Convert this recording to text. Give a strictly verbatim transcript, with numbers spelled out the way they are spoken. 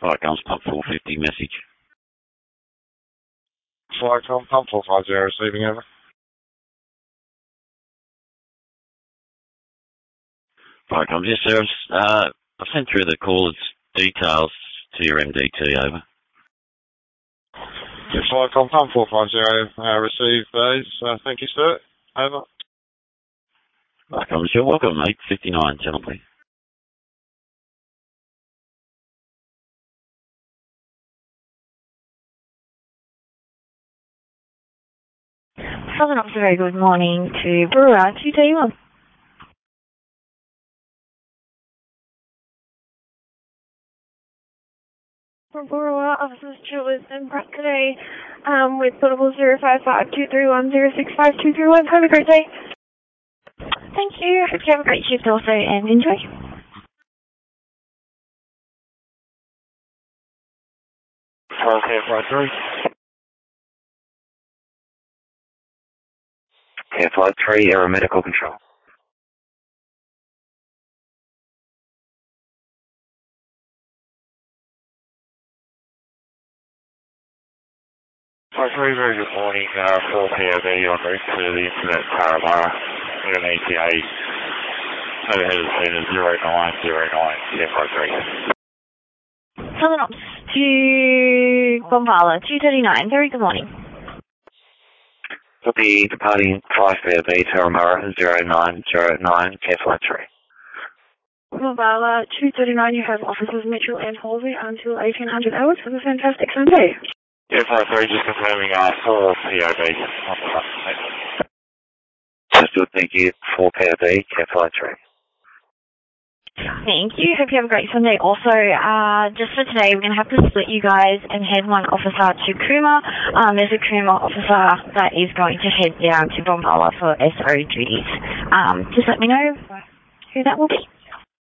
Flight comes pump four fifty, message. Flight com, pump four five zero, receiving over. Flight com, yes sir, uh, I've sent through the caller's details to your M D T, over. Yes, Flight com, pump four five zero, uh, receive those, uh, thank you sir, over. Flight com, you're welcome mate, fifty-nine, channel please. Southern Ops, a very good morning to Brewer two T one. From Brewer, officers Chillers and Pratt today, um, with portable zero five five two three one zero six five two three one. Have a great day. Thank you. Hope you have a great shift also and enjoy. Okay, flight three. Air Flight three, aeromedical control. Flight three, very good morning, uh, four P O V en route to the Internet Taramara, with an E T A, overhead of the scene of zero nine zero nine, Air Flight three. Southern Ops to Bombala two thirty-nine. Very good morning. Copy, departing five P O V, Taramara, zero nine zero nine, Air Flight three. Bombala two thirty-nine, you have officers Mitchell and Halsey until eighteen hundred hours. Have a fantastic Sunday. Air Flight three, just confirming, uh, four P O V. Understood, thank you. four P O V, Air Flight three. Thank you. Hope you have a great Sunday. Also, uh, just for today, we're going to have to split you guys and head one officer to Cooma. Um, there's a Cooma officer that is going to head down to Bombala for S O duties. Um, just let me know who that will be.